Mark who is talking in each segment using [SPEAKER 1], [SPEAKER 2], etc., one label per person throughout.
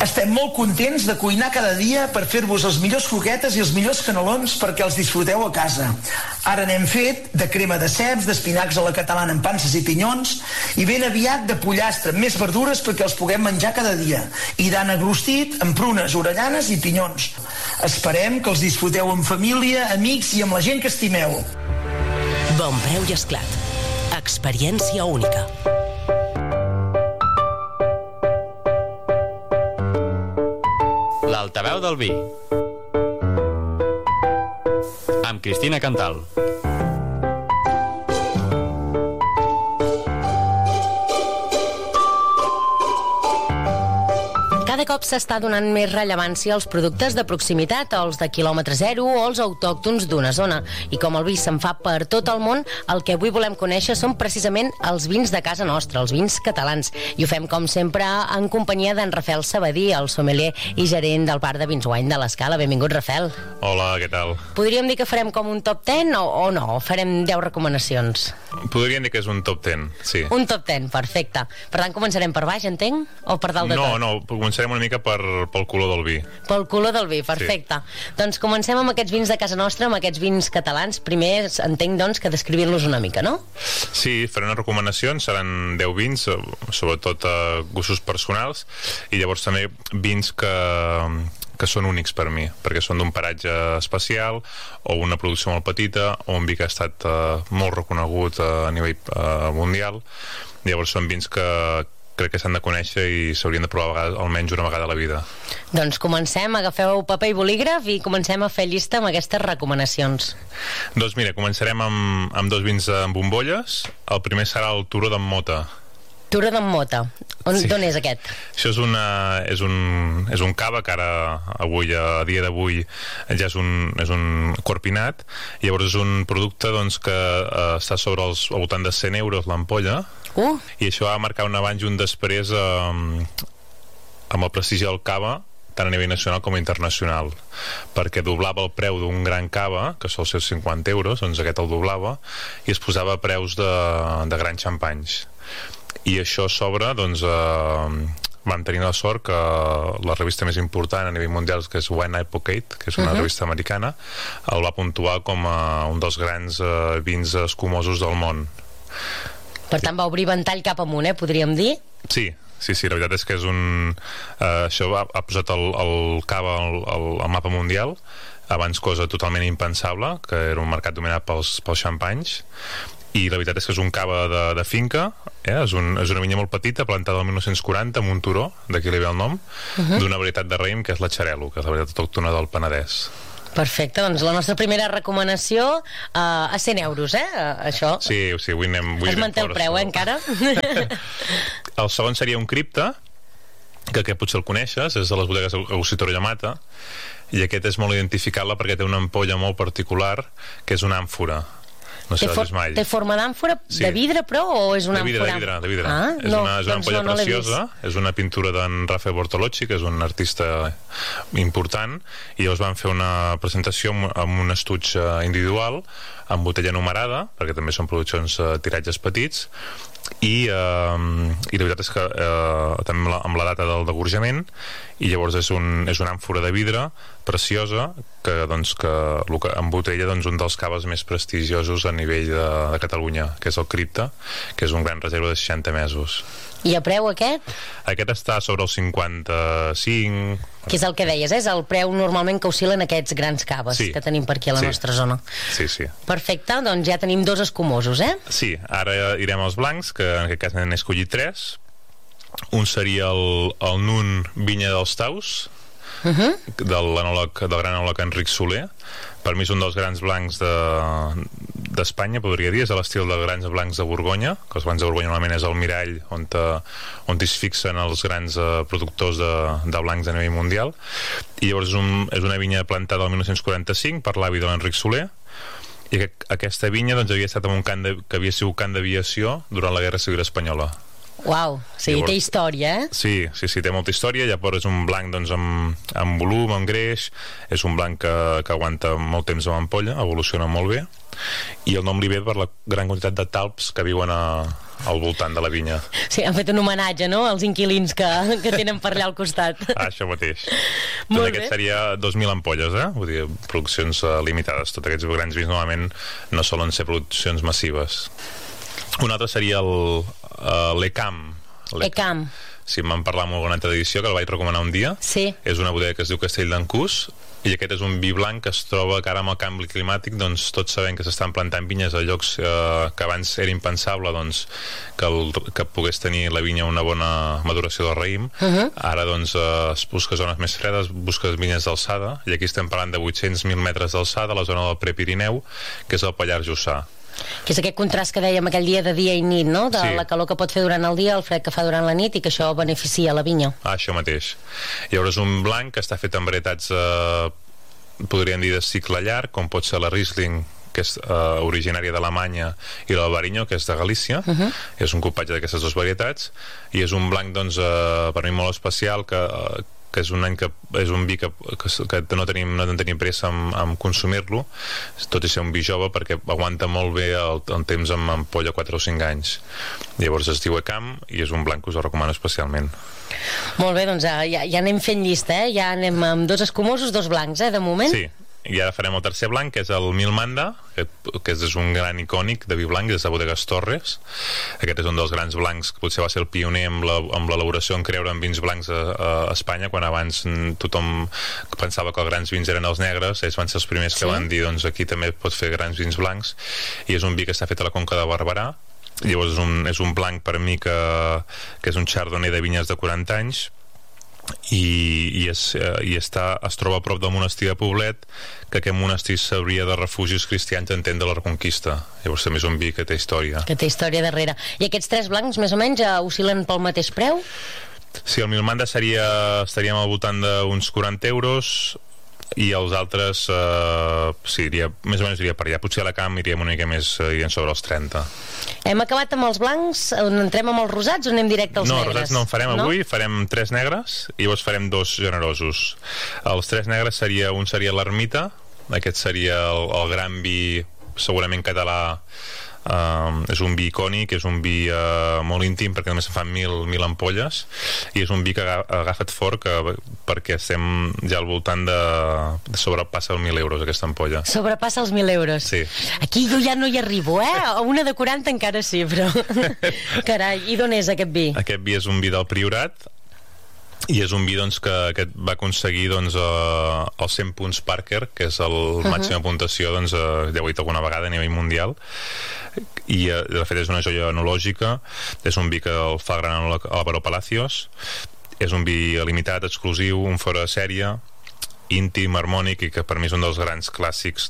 [SPEAKER 1] Estem molt contents de cuinar cada dia per fer-vos les millors croquetes i els millors canelons perquè els disfruteu a casa. Ara n'hem fet de crema de ceps, d'espinacs a la catalana amb panses i pinyons i ben aviat de pollastre amb més verdures perquè els puguem menjar cada dia i d'ànec rostit amb prunes, orellanes i pinyons. Esperem que els disfruteu amb família, amics i amb la gent que estimeu.
[SPEAKER 2] Bon Preu i Esclat. Experiència única.
[SPEAKER 3] L'altaveu del vi amb Cristina Cantal.
[SPEAKER 4] Cada cop s'està donant més rellevància als productes de proximitat, als de quilòmetre zero o als autòctons d'una zona. I com el vi se'n fa per tot el món, el que avui volem conèixer són precisament els vins de casa nostra, els vins catalans. I ho fem, com sempre, en companyia d'en Rafel Sabadí, el sommelier i gerent del bar de Vins Wine de l'Escala. Benvingut, Rafel.
[SPEAKER 5] Hola, què tal?
[SPEAKER 4] Podríem dir que farem com un top 10 o no? Farem 10 recomanacions?
[SPEAKER 5] Podríem dir que és un top 10, sí.
[SPEAKER 4] Un top 10, perfecte. Per tant, començarem per baix, entenc? O per dalt de tot?
[SPEAKER 5] No, començarem una mica pel color del vi.
[SPEAKER 4] Pel color del vi, perfecte. Sí. Doncs comencem amb aquests vins de casa nostra, amb aquests vins catalans. Primer entenc, doncs, que descrivint-los una mica, no?
[SPEAKER 5] Sí, faré unes recomanacions, seran 10 vins, sobretot gustos personals, i llavors també vins que són únics per mi, perquè són d'un paratge especial o una producció molt petita o un vi que ha estat molt reconegut a nivell mundial. Llavors són vins que crec que s'han de conèixer i s'haurien de provar almenys una vegada a la vida.
[SPEAKER 4] Doncs comencem, agafeu paper i bolígraf i comencem a fer llista amb aquestes recomanacions.
[SPEAKER 5] Doncs mira, començarem amb dos vins amb bombolles. El primer serà el Turó d'en Mota.
[SPEAKER 4] Turó d'en Mota. D'on és aquest?
[SPEAKER 5] Això és un cava que ara, a dia d'avui, ja és un corpinat. Llavors és un producte doncs, que està al voltant de 100 euros l'ampolla. I això va marcar un abans i un després amb el prestigi del cava, tant a nivell nacional com internacional, perquè doblava el preu d'un gran cava, que sol ser 50 euros, doncs aquest el doblava, i es posava a preus de grans xampanys. I això a sobre, doncs, vam tenir la sort que la revista més important a nivell mundial, que és Wine Advocate, que és una revista americana, el va puntuar com un dels grans vins escumosos del món.
[SPEAKER 4] Per tant, va obrir ventall cap amunt, podríem dir?
[SPEAKER 5] Sí, la veritat és que és això ha posat el cava al mapa mundial, abans cosa totalment impensable, que era un mercat dominat pels xampanys, i la veritat és que és un cava de finca, és una vinya molt petita, plantada el 1940 amb un turó, d'aquí li ve el nom, d'una varietat de raïm que és la Xarel·lo, que és la varietat autòctona del Penedès.
[SPEAKER 4] Perfecte, doncs la nostra primera recomanació a 100 euros, això.
[SPEAKER 5] Sí, avui anem
[SPEAKER 4] es manté el preu, encara?
[SPEAKER 5] El segon seria un cripta, que potser el coneixes, és de les bodegues Agustí Torrellamata, i aquest és molt identificable perquè té una ampolla molt particular, que és una àmfora. No sé,
[SPEAKER 4] té forma d'àmfora de vidre, però, o és una àmfora?
[SPEAKER 5] De vidre. És una ampolla preciosa, és una pintura d'en Rafael Bortolocci, que és un artista important, i llavors van fer una presentació amb un estuig individual, amb botella numerada, perquè també són produccions tiratges petits, i la veritat és que també amb la data del degorjament, i llavors és una àmfora de vidre preciosa que embotella un dels caves més prestigiosos a nivell de Catalunya, que és el Cripta, que és un gran reserva de 60 mesos.
[SPEAKER 4] I a preu aquest?
[SPEAKER 5] Aquest està sobre els 55...
[SPEAKER 4] Que és el que deies, és el preu normalment que oscil·len aquests grans caves que tenim per aquí a la nostra zona.
[SPEAKER 5] Sí.
[SPEAKER 4] Perfecte, doncs ja tenim dos escumosos,
[SPEAKER 5] Sí, ara irem als blancs, que en aquest cas n'he escollit 3. Un seria el Nun Vinya dels Taus, del gran enòleg Enric Soler. Per mi és un dels grans blancs d'Espanya, podria dir. És a l'estil dels grans blancs de Borgonya, que els blancs de Borgonya normalment és el mirall on es fixen els grans productors de blancs a nivell mundial. I llavors és una vinya plantada el 1945 per l'avi de l'Enric Soler, i aquesta vinya havia estat en un camp que havia sigut camp d'aviació durant la Guerra Civil Espanyola.
[SPEAKER 4] Uau, sí, llavors, té història,
[SPEAKER 5] Sí, té molta història. Llavors és un blanc amb volum, amb greix, és un blanc que aguanta molt temps a l'ampolla, evoluciona molt bé, i el nom li ve per la gran quantitat de talps que viuen a al voltant de la vinya.
[SPEAKER 4] Sí, han fet un homenatge, no?, als inquilins que tenen per allà al costat.
[SPEAKER 5] Això mateix. Tot aquest seria 2.000 ampolles, Vull dir, produccions limitades. Tots aquests grans vins normalment no solen ser produccions massives. Un altre seria l'Ecam.
[SPEAKER 4] Ecam.
[SPEAKER 5] Si em van parlar en alguna altra edició, que el vaig recomanar un dia.
[SPEAKER 4] Sí.
[SPEAKER 5] És una bodega que es diu Castell d'Encús, i aquest és un vi blanc que es troba que ara amb el canvi climàtic, doncs tots sabem que s'estan plantant vinyes a llocs que abans era impensable, doncs que pogués tenir la vinya una bona maduració del raïm. Ara doncs es busca zones més fredes, busques vinyes d'alçada, i aquí estem parlant de 800.000 metres d'alçada, la zona del Prepirineu, que és el Pallars Jussà.
[SPEAKER 4] Que és aquest contrast que dèiem aquell dia de dia i nit, no? De la calor que pot fer durant el dia, el fred que fa durant la nit, i que això beneficia la vinya.
[SPEAKER 5] Això mateix. Llavors un blanc que està fet amb varietats podríem dir de cicle llarg, com pot ser la Riesling, que és originària d'Alemanya, i l'Albariño, que és de Galícia. És un cupatge d'aquestes dues varietats, i és un blanc, doncs, per mi molt especial, que és un vi que no tenim pressa en consumir-lo, tot i ser un vi jove, perquè aguanta molt bé el temps amb ampolla 4 o 5 anys. Llavors es diu Ecam, i és un blanc que us el recomano especialment.
[SPEAKER 4] Molt bé, doncs ja anem fent llista, ja anem amb 2 escumosos, 2 blancs, de moment.
[SPEAKER 5] Sí. I ara farem el tercer blanc, que és el Milmanda, que és un gran icònic de vi blanc, des de Bodegas Torres. Aquest és un dels grans blancs que potser va ser el pioner amb l'elaboració en creure en vins blancs a Espanya, quan abans tothom pensava que els grans vins eren els negres. Ells van ser els primers que van dir, doncs aquí també pots fer grans vins blancs, i és un vi que està fet a la Conca de Barberà. Llavors és un blanc per mi que és un chardonnay de vinyes de 40 anys, i es troba a prop del monestir de Poblet, que aquest monestir servia de refugis cristians en temps de la Reconquista. Llavors també és un vi que té història.
[SPEAKER 4] Que té història darrere. I aquests 3 blancs més o menys oscil·len pel mateix preu?
[SPEAKER 5] Sí, el Milmanda estaríem al voltant d'uns 40 euros, i els altres més o menys iria per allà. Potser a la Camp iríem una mica més, irien sobre els 30.
[SPEAKER 4] Hem acabat amb els blancs, entrem amb els rosats o anem directe als negres?
[SPEAKER 5] No, rosats no en farem avui, farem 3 negres i llavors farem 2 generosos. Els 3 negres un seria l'Ermita, aquest seria el gran vi segurament català. És un vi icònic, és un vi molt íntim, perquè només se'n fan 1.000 ampolles, i és un vi que ha agafat fort, perquè estem ja al voltant de sobrepassa els 1.000 euros aquesta ampolla.
[SPEAKER 4] Sobrepassa els 1.000 euros?
[SPEAKER 5] Sí.
[SPEAKER 4] Aquí jo ja no hi arribo, a una de 40 encara sí, però carai, i d'on és aquest vi?
[SPEAKER 5] Aquest vi és un vi del Priorat, i és un vi doncs, que va aconseguir els 100 punts Parker, que és la màxima puntuació, ja ho he dit alguna vegada, a nivell mundial, i de fet és una joia enològica. És un vi que el fa gran Álvaro Palacios, és un vi limitat, exclusiu, un fora de sèrie, íntim, harmònic, i que per mi és un dels grans clàssics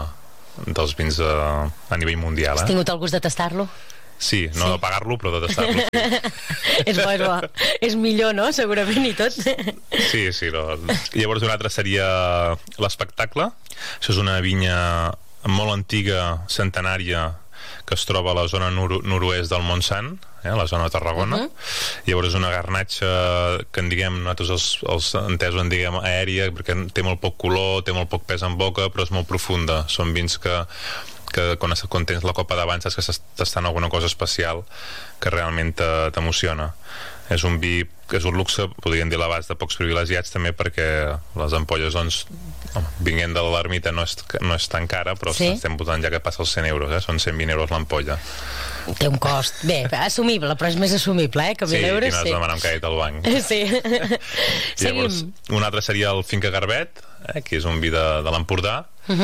[SPEAKER 5] dels vins a nivell mundial.
[SPEAKER 4] Has tingut el gust de tastar-lo?
[SPEAKER 5] Sí, no de pagar-lo, però de tastar-lo, sí.
[SPEAKER 4] És bo, és bo. És millor, no? Segurament, i tot.
[SPEAKER 5] Sí. Llavors un altre seria l'Espectacle. Això és una vinya molt antiga, centenària, que es troba a la zona nord-oest del Montsant, la zona de Tarragona. Llavors és una garnatxa que en diguem, nosaltres els entesos en diguem aèria, perquè té molt poc color, té molt poc pes en boca, però és molt profunda. Són vins que quan tens la copa davant saps que estàs tastant alguna cosa especial que realment t'emociona. És un vi que és un luxe, podríem dir l'abast de pocs privilegiats també, perquè les ampolles vinguent de l'Ermita no és tan cara, però estem votant ja que passa els 100 euros, són 120 euros l'ampolla.
[SPEAKER 4] Té un cost, bé, assumible, però és més assumible, que 1.000 euros.
[SPEAKER 5] Sí, i no has de demanar un crèdit al banc.
[SPEAKER 4] Sí.
[SPEAKER 5] Llavors, un altre seria el Finca Garbet, que és un vi de l'Empordà,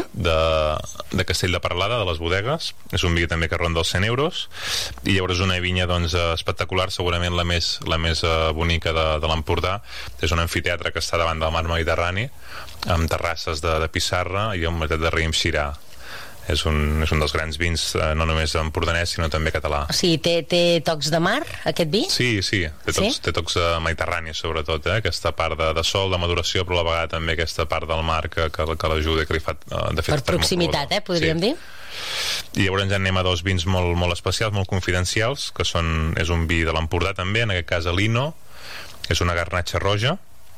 [SPEAKER 5] de Castell de Parlada, de les bodegues. És un vi també que ronda els 100 euros, i llavors una vinya espectacular, segurament la més bonica de l'Empordà. És un amfiteatre que està davant del mar Mediterrani, amb terrasses de pissarra i un mercat de raïm Syrah. És un dels grans vins, no només empordanès, sinó també català.
[SPEAKER 4] O sigui, té tocs de mar, aquest vi?
[SPEAKER 5] Sí, té tocs mediterranis, sobretot, aquesta part de sol, de maduració, però a la vegada també aquesta part del mar que l'ajuda, que li fa, de fet,
[SPEAKER 4] per proximitat, podríem dir.
[SPEAKER 5] I llavors ens anem a 2 vins molt especials, molt confidencials, que és un vi de l'Empordà també, en aquest cas Alino, és una garnatxa roja,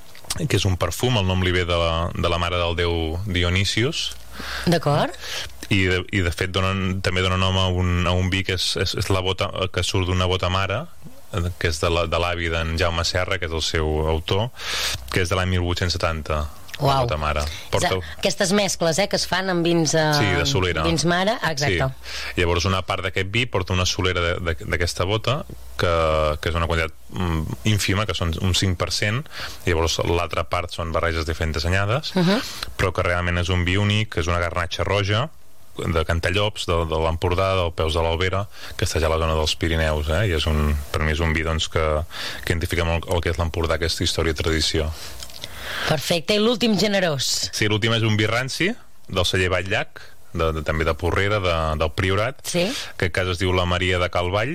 [SPEAKER 5] que és un perfum, el nom li ve de la mare del déu Dionisius.
[SPEAKER 4] D'acord.
[SPEAKER 5] i de fet també dona nom a un vi que és la bota que surt d'una bota mare, que és de l'avi d'en Jaume Serra, que és el seu autor, que és de l'any 1870.
[SPEAKER 4] Uau.
[SPEAKER 5] Aquestes
[SPEAKER 4] mescles que es fan amb vins
[SPEAKER 5] de solera.
[SPEAKER 4] Vins mare, exacte.
[SPEAKER 5] Sí. Llavors una part d'aquest vi porta una solera d'aquesta bota que és una quantitat ínfima, que són un 5%, llavors l'altra part són barreges diferents anyades, però que realment és un vi únic, és una garnatxa roja de Cantallops, de l'Empordà, del Peus de l'Albera, que està ja a la zona dels Pirineus, i per mi és un vi que identifica molt el que és l'Empordà, aquesta història i tradició.
[SPEAKER 4] Perfecte, i l'últim generós?
[SPEAKER 5] Sí, l'últim és un vi ranci del celler Batllac, també de Porrera, del Priorat, que a casa es diu La Maria de Calvall,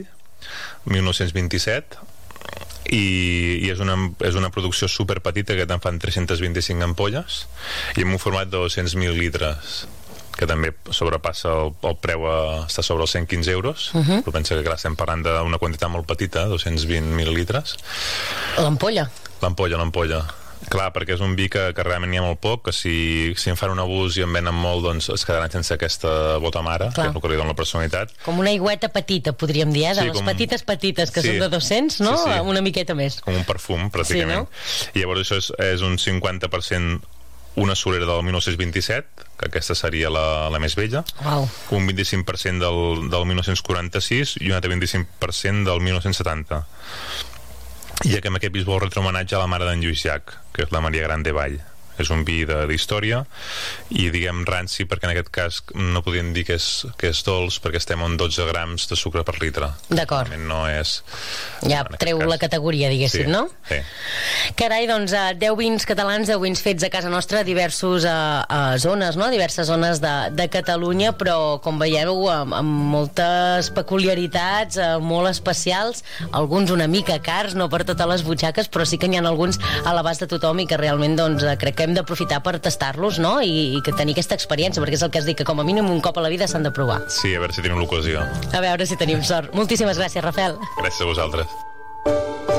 [SPEAKER 5] 1927, i és una producció superpetita, que te'n fan 325 ampolles, i en un format de 200.000 litres, que també sobrepassa el preu, està sobre els 115 euros, però pensa que clar, estem parlant d'una quantitat molt petita, 220.000 litres.
[SPEAKER 4] L'ampolla?
[SPEAKER 5] L'ampolla. Clar, perquè és un vi que realment n'hi ha molt poc, que si en fan un abús i en venen molt, doncs es quedaran sense aquesta bota mare, que és el que li dona la personalitat.
[SPEAKER 4] Com una aigüeta petita, podríem dir, de les petites, que són de 200, no? Una miqueta més.
[SPEAKER 5] Com un perfum, pràcticament. I llavors això és un 50% una solera del 1927, que aquesta seria la més vella, un 25% del 1946 i un altre 25% del 1970. I ja que amb aquest vi es vol retre homenatge a la mare d'en Lluís Llach, que és la Maria Gran de Vall. És un vi d'història i diguem ranci perquè en aquest cas no podríem dir que és dolç, perquè estem en 12 grams de sucre per litre.
[SPEAKER 4] D'acord.
[SPEAKER 5] No és...
[SPEAKER 4] Ja treu la categoria, diguéssim, no?
[SPEAKER 5] Sí.
[SPEAKER 4] Carai, doncs 10 vins catalans, 10 vins fets a casa nostra, diverses zones, no? Diverses zones de Catalunya, però com veieu amb moltes peculiaritats, molt especials, alguns una mica cars, no per totes les butxaques, però sí que n'hi ha alguns a l'abast de tothom i que realment doncs crec que hem d'aprofitar per tastar-los, no? I que tenir aquesta experiència, perquè és el que has dit, que com a mínim un cop a la vida s'han de provar.
[SPEAKER 5] Sí, a veure si tenim l'ocasió.
[SPEAKER 4] A veure si tenim sort. Moltíssimes gràcies, Rafael.
[SPEAKER 5] Gràcies a vosaltres.